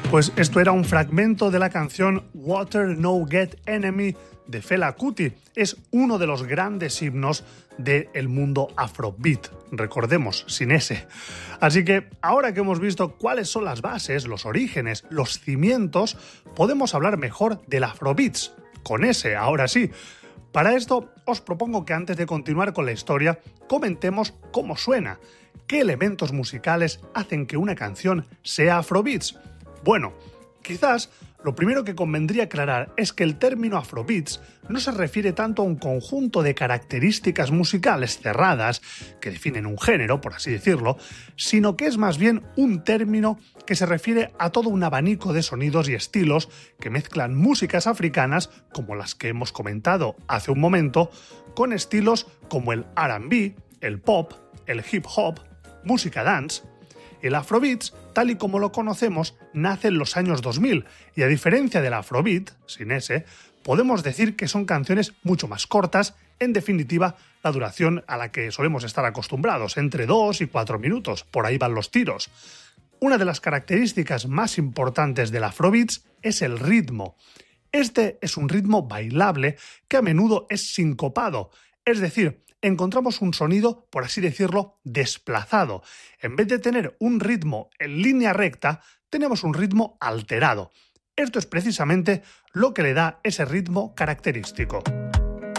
Pues esto era un fragmento de la canción Water No Get Enemy de Fela Kuti. Es uno de los grandes himnos del mundo afrobeat, recordemos, sin ese. Así que ahora que hemos visto cuáles son las bases, los orígenes, los cimientos, podemos hablar mejor del afrobeats, con ese, ahora sí. Para esto os propongo que antes de continuar con la historia, comentemos cómo suena, qué elementos musicales hacen que una canción sea afrobeats. Bueno, quizás lo primero que convendría aclarar es que el término afrobeats no se refiere tanto a un conjunto de características musicales cerradas que definen un género, por así decirlo, sino que es más bien un término que se refiere a todo un abanico de sonidos y estilos que mezclan músicas africanas, como las que hemos comentado hace un momento, con estilos como el R&B, el pop, el hip hop, música dance. El afrobeats, tal y como lo conocemos, nace en los años 2000 y a diferencia del afrobeat, sin ese, podemos decir que son canciones mucho más cortas, en definitiva, la duración a la que solemos estar acostumbrados, entre 2 y 4 minutos, por ahí van los tiros. Una de las características más importantes del afrobeats es el ritmo. Este es un ritmo bailable que a menudo es sincopado, es decir, encontramos un sonido, por así decirlo, desplazado. En vez de tener un ritmo en línea recta, tenemos un ritmo alterado. Esto es precisamente lo que le da ese ritmo característico.